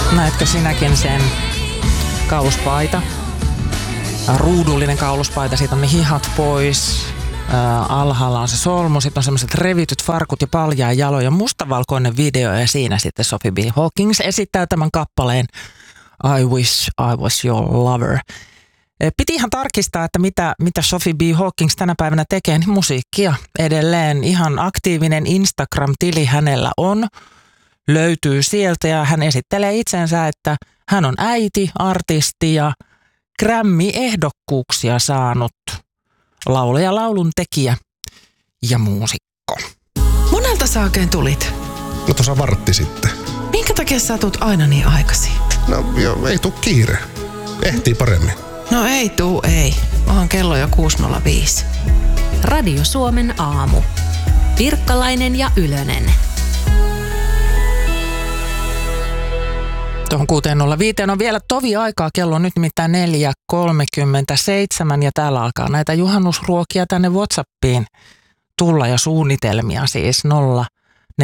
Näetkö sinäkin sen kauluspaita? Ruudullinen kauluspaita, siitä on ne hihat pois. Alhaalla on se solmu, sitten on semmoiset revityt farkut ja paljaa jaloja. Mustavalkoinen video ja siinä sitten Sophie B. Hawkins esittää tämän kappaleen I Wish I Was Your Lover. Piti ihan tarkistaa, että mitä Sophie B. Hawkins tänä päivänä tekee, niin musiikkia edelleen. Ihan aktiivinen Instagram-tili hänellä on, löytyy sieltä ja hän esittelee itsensä, että hän on äiti, artisti ja Grammy-ehdokkuuksia saanut laulaja, laulun tekijä ja muusikko. Monelta sä oikein tulit? No tuossa vartti sitten. Minkä takia sä tulet aina niin aikaisin? No joo, ei tuu kiire. Ehtii paremmin. No ei. Onhan kello jo 6.05. Radio Suomen aamu. Pirkkalainen ja Ylönen. Tuohon 6.05 on vielä tovi aikaa. Kello on nyt nimittäin 4.37 ja täällä alkaa näitä juhannusruokia tänne WhatsAppiin tulla ja suunnitelmia siis 0401455666.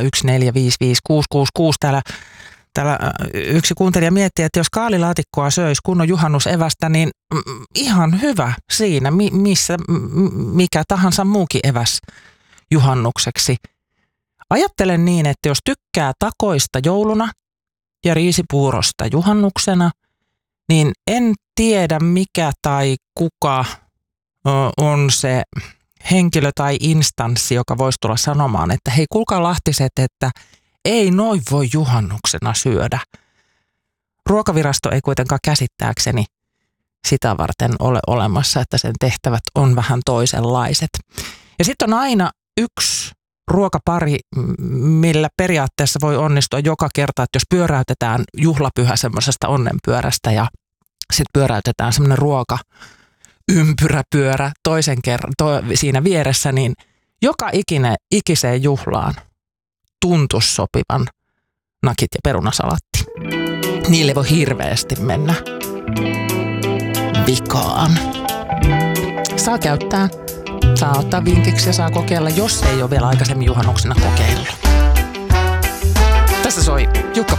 Täällä yksi kuuntelija miettii, että jos kaalilaatikkoa söisi kunnon juhannusevästä, niin ihan hyvä siinä, mikä tahansa muukin eväs juhannukseksi. Ajattelen niin, että jos tykkää takoista jouluna ja riisipuurosta juhannuksena, niin en tiedä mikä tai kuka on se henkilö tai instanssi, joka voisi tulla sanomaan, että hei kuulkaa lahtiset, että ei noin voi juhannuksena syödä. Ruokavirasto ei kuitenkaan käsittääkseni sitä varten ole olemassa, että sen tehtävät on vähän toisenlaiset. Ja sitten on aina yksi ruokapari, millä periaatteessa voi onnistua joka kerta, että jos pyöräytetään juhlapyhä semmoisesta onnenpyörästä ja sitten pyöräytetään semmoinen ruokaympyräpyörä toisen kerran siinä vieressä, niin joka ikiseen juhlaan tuntuisi sopivan nakit ja perunasalatti. Niille voi hirveästi mennä vikaan. Saa käyttää, saa ottaa vinkiksi ja saa kokeilla, jos ei ole vielä aikaisemmin juhannuksena kokeillut. Tässä soi Jukka